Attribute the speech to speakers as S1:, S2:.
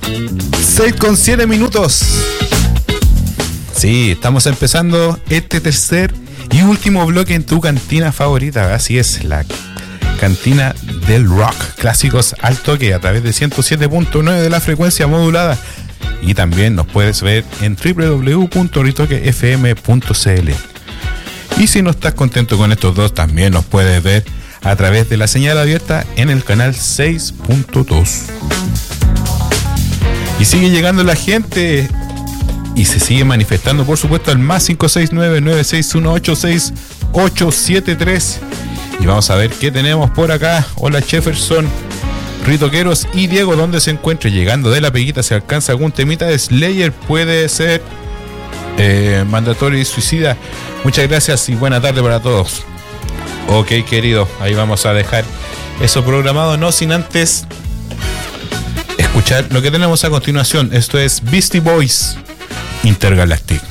S1: 6:07. Sí, estamos empezando este tercer y último bloque en tu cantina favorita. Así es, la cantina del rock. Clásicos al toque a través de 107.9 de la frecuencia modulada. Y también nos puedes ver en www.ritoquefm.cl. Y si no estás contento con estos dos, también nos puedes ver a través de la señal abierta en el canal 6.2. Y sigue llegando la gente y se sigue manifestando, por supuesto, al más 569-9618-6873. Y vamos a ver qué tenemos por acá. Hola Jefferson, Ritoqueros y Diego, ¿dónde se encuentra? Llegando de la peguita, ¿se alcanza algún temita de Slayer? Puede ser mandatorio y suicida. Muchas gracias y buena tarde para todos. Ok, querido, ahí vamos a dejar eso programado, no sin antes escuchar lo que tenemos a continuación. Esto es Beastie Boys Intergalactic.